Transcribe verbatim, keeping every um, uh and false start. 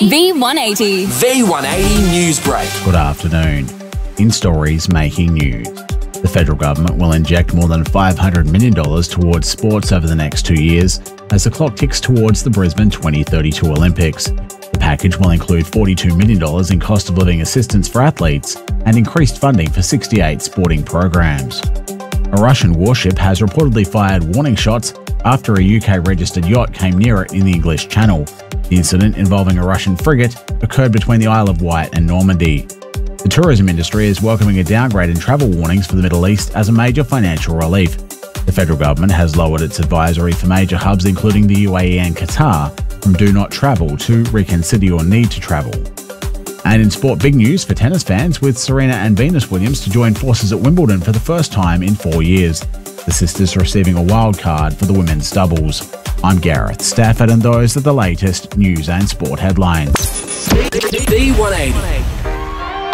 V one eighty. V one eighty News Break. Good afternoon. In stories making news. The federal government will inject more than five hundred million dollars towards sports over the next two years as the clock ticks towards the Brisbane twenty thirty-two Olympics. The package will include forty-two million dollars in cost of living assistance for athletes and increased funding for sixty-eight sporting programs. A Russian warship has reportedly fired warning shots after a U K-registered yacht came near it in the English Channel. The incident, involving a Russian frigate, occurred between the Isle of Wight and Normandy. The tourism industry is welcoming a downgrade in travel warnings for the Middle East as a major financial relief. The federal government has lowered its advisory for major hubs including the U A E and Qatar from do not travel to reconsider your need to travel. And in sport, big news for tennis fans, with Serena and Venus Williams to join forces at Wimbledon for the first time in four years. The sisters receiving a wild card for the women's doubles. I'm Gareth Stafford, and those are the latest news and sport headlines. V one eighty.